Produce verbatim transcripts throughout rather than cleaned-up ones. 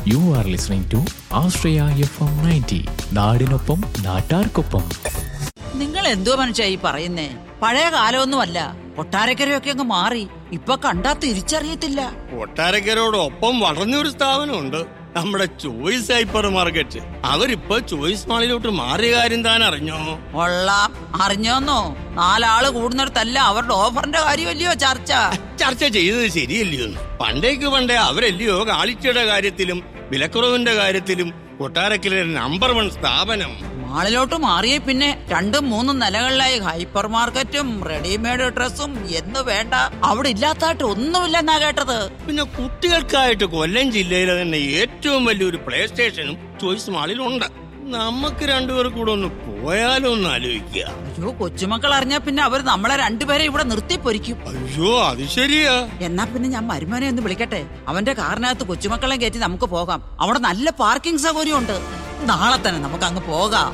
You are listening to Ashraya F M ninety. നാടിനൊപ്പം നാട്ടാർക്കൊപ്പം. നിങ്ങൾ എന്തോ മനുഷ്യ ഈ പറയുന്നേ? പഴയ കാലമൊന്നുമല്ല, കൊട്ടാരക്കരയൊക്കെ അങ്ങ് മാറി. ഇപ്പൊ കണ്ടാ തിരിച്ചറിയത്തില്ല. കൊട്ടാരക്കരോടൊപ്പം വളർന്നൊരു സ്ഥാപനമുണ്ട്, നമ്മുടെ ചോയ്സ് ഹൈപ്പർ മാർക്കറ്റ്. അവരിപ്പോ ചോയ്സ് മാളിലോട്ട് മാറിയ കാര്യം താൻ അറിഞ്ഞോ? കൊള്ളാം. അറിഞ്ഞോന്നോ? നാലാള് കൂടുന്നിടത്തല്ല അവരുടെ ഓഫറിന്റെ കാര്യമല്ലയോ ചർച്ച. ചർച്ച ചെയ്തത് ശരിയല്ലയോ? പണ്ടേക്ക് പണ്ടേ അവരല്ലയോ ക്വാളിറ്റിയുടെ കാര്യത്തിലും വിലക്കുറവിന്റെ കാര്യത്തിലും കൊട്ടാരക്കര നമ്പർ വൺ സ്ഥാപനം. മാളിലോട്ട് മാറിയ പിന്നെ രണ്ടും മൂന്നും നിലകളിലായി ഹൈപ്പർ മാർക്കറ്റും റെഡിമെയ്ഡ് ഡ്രസ്സും എന്ന് വേണ്ട അവിടെ ഇല്ലാത്തായിട്ട് ഒന്നുമില്ലെന്നാ കേട്ടത്. പിന്നെ കുട്ടികൾക്കായിട്ട് കൊല്ലം ജില്ലയിലെ തന്നെ ഏറ്റവും വലിയൊരു പ്ലേ സ്റ്റേഷനും ചോയ്സ് മാളിലുണ്ട്. നമുക്ക് രണ്ടുപേർ കൂടെ ഒന്ന് പോയാലോ ഒന്ന് ആലോചിക്കുക. അയ്യോ, കൊച്ചുമക്കൾ അറിഞ്ഞാ പിന്നെ അവർ നമ്മളെ രണ്ടുപേരെ ഇവിടെ നിർത്തി പൊരിക്കും. അയ്യോ, അത് ശരിയാ. എന്നാ പിന്നെ ഞാൻ മരുമോനെ ഒന്ന് വിളിക്കട്ടെ. അവന്റെ കാറിനകത്ത് കൊച്ചുമക്കളെ കയറ്റി നമുക്ക് പോകാം. അവിടെ നല്ല പാർക്കിംഗ് സൗകര്യം ഉണ്ട്. നാളെ തന്നെ നമുക്ക് അങ്ങ് പോകാം.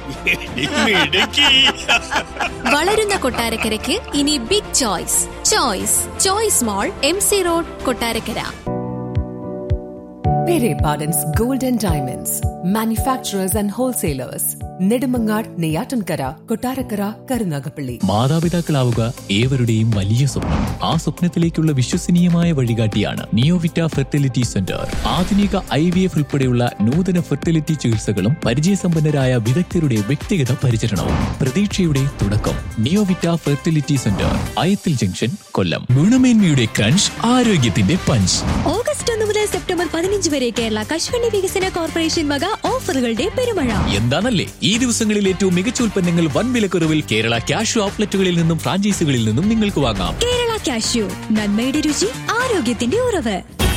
വളരുന്ന കൊട്ടാരക്കരയ്ക്ക് ഇനി big choice. Choice choice mall, M C road, Kottarakkara. Pere Pardon's Gold and Diamonds, manufacturers and wholesalers. Nedumangad, Neyyattinkara, Kottarakkara, Karunagappally. മാതാപിതാക്കളാവുക ഏവരുടെയും വലിയ സ്വപ്നം. ആ സ്വപ്നത്തിലേക്കുള്ള വിശ്വസനീയമായ വഴികാട്ടിയാണ് നിയോവിറ്റ ഫെർട്ടിലിറ്റി സെന്റർ. ആധുനിക ഐ വി എഫ് ഉൾപ്പെടെയുള്ള നൂതന ഫെർട്ടിലിറ്റി ചികിത്സകളും പരിചയസമ്പന്നരായ വിദഗ്ധരുടെ വ്യക്തിഗത പരിചരണവും പ്രതീക്ഷയുടെ തുടക്കം. നിയോവിറ്റ ഫെർട്ടിലിറ്റി സെന്റർ, അയത്തിൽ ജംഗ്ഷൻ, കൊല്ലം. ഗുണമേന്മയുടെ ക്രഞ്ച്, ആരോഗ്യത്തിന്റെ പഞ്ച്. ഓഗസ്റ്റ് ഒന്ന് മുതൽ സെപ്റ്റംബർ പതിനഞ്ച് വരെ കേരള കശുവണ്ടി വികസന കോർപ്പറേഷൻ വക ഓഫറുകളുടെ പെരുമഴ. എന്താണല്ലേ ഈ ദിവസങ്ങളിൽ ഏറ്റവും മികച്ച ഉൽപ്പന്നങ്ങൾ വൻ വിലക്കുറവിൽ കേരള കാഷ്യൂ ഔട്ട്ലെറ്റുകളിൽ നിന്നും ഫ്രാഞ്ചൈസികളിൽ നിന്നും നിങ്ങൾക്ക് വാങ്ങാം. കേരള കാഷ്യൂ, നന്മയുടെ രുചി, ആരോഗ്യത്തിന്റെ ഉറവ്.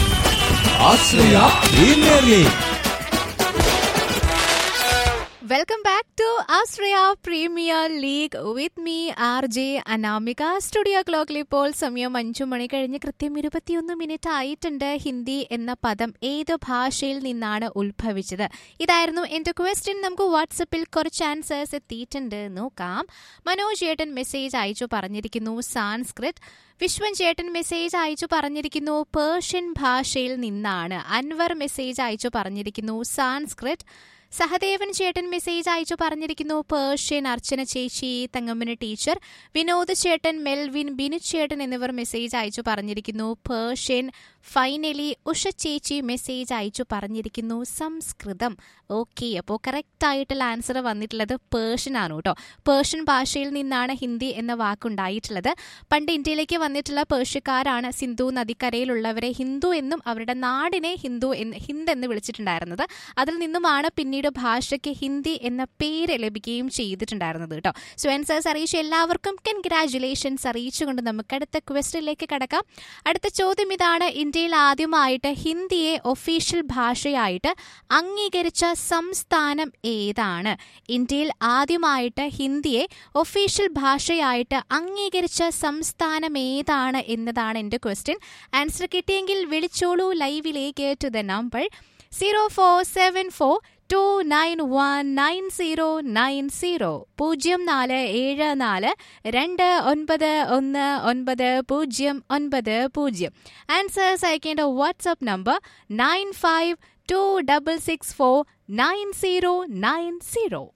Welcome back to Ashraya premier league with me R J Anamika. Studio ക്ലോക്കിൽ ഇപ്പോൾ സമയം അഞ്ചു മണി കഴിഞ്ഞ് കൃത്യം ഇരുപത്തിയൊന്ന് മിനിറ്റ് ആയിട്ടുണ്ട്. ഹിന്ദി എന്ന പദം ഏത് ഭാഷയിൽ നിന്നാണ് ഉത്ഭവിച്ചത്? ഇതായിരുന്നു എൻ്റെ ക്വസ്റ്റ്യൻ. നമുക്ക് വാട്സപ്പിൽ കുറച്ച് ആൻസേഴ്സ് എത്തിയിട്ടുണ്ട്, നോക്കാം. മനോജ് ചേട്ടൻ മെസ്സേജ് അയച്ചു പറഞ്ഞിരിക്കുന്നു സാൻസ്ക്രിറ്റ്. വിശ്വൻ ചേട്ടൻ മെസ്സേജ് അയച്ചു പറഞ്ഞിരിക്കുന്നു പേർഷ്യൻ ഭാഷയിൽ നിന്നാണ്. അൻവർ മെസ്സേജ് അയച്ചു പറഞ്ഞിരിക്കുന്നു സാൻസ്ക്രിറ്റ്. സഹദേവൻ ചേട്ടൻ മെസ്സേജ് അയച്ചു പറഞ്ഞിരിക്കുന്നു പേർഷ്യൻ. അർച്ചന ചേച്ചി, തങ്കമ്മന ടീച്ചർ, വിനോദ് ചേട്ടൻ, മെൽവിൻ, ബിനു ചേട്ടൻ എന്നിവർ മെസ്സേജ് അയച്ചു പറഞ്ഞിരിക്കുന്നു പേർഷ്യൻ. ഫൈനലി ഉഷ ചേച്ചി മെസ്സേജ് അയച്ചു പറഞ്ഞിരിക്കുന്നു സംസ്കൃതം. ഓക്കെ, അപ്പോൾ കറക്റ്റ് ആയിട്ടുള്ള ആൻസർ വന്നിട്ടുള്ളത് പേർഷ്യൻ ആണ് കേട്ടോ. പേർഷ്യൻ ഭാഷയിൽ നിന്നാണ് ഹിന്ദി എന്ന വാക്കുണ്ടായിട്ടുള്ളത്. പണ്ട് ഇന്ത്യയിലേക്ക് വന്നിട്ടുള്ള പേർഷ്യക്കാരാണ് സിന്ധു നദിക്കരയിലുള്ളവരെ ഹിന്ദു എന്നും അവരുടെ നാടിനെ ഹിന്ദു എന്ന് ഹിന്ദ് എന്ന് വിളിച്ചിട്ടുണ്ടായിരുന്നത്. അതിൽ നിന്നുമാണ് പിന്നീട് ഭാഷയ്ക്ക് ഹിന്ദി എന്ന പേര് ലഭിക്കുകയും ചെയ്തിട്ടുണ്ടായിരുന്നത് കേട്ടോ. സോ ആൻസേഴ്സ് അറിയിച്ച എല്ലാവർക്കും കൺഗ്രാജുലേഷൻസ് അറിയിച്ചുകൊണ്ട് നമുക്ക് അടുത്ത ക്വസ്റ്റ്യനിലേക്ക് കടക്കാം. അടുത്ത ചോദ്യം ഇതാണ്: ഇന്ത്യയിൽ ആദ്യമായിട്ട് ഹിന്ദിയെ ഒഫീഷ്യൽ ഭാഷയായിട്ട് അംഗീകരിച്ച സംസ്ഥാനം ഏതാണ്? ഇന്ത്യയിൽ ആദ്യമായിട്ട് ഹിന്ദിയെ ഒഫീഷ്യൽ ഭാഷയായിട്ട് അംഗീകരിച്ച സംസ്ഥാനം ഏതാണ് എന്നതാണ് എൻ്റെ ക്വസ്റ്റ്യൻ. ആൻസർ കിട്ടിയെങ്കിൽ വിളിച്ചോളൂ ലൈവിലേക്ക് to the number zero four seven four to nine one nine zero nine zero പൂജ്യം നാല് ഏഴ് നാല് രണ്ട് ഒൻപത് ഒന്ന് ഒൻപത് പൂജ്യം ഒൻപത് പൂജ്യം. ആൻസേഴ്സ് അയക്കേണ്ട WhatsApp number nine five to double six four nine zero nine zero.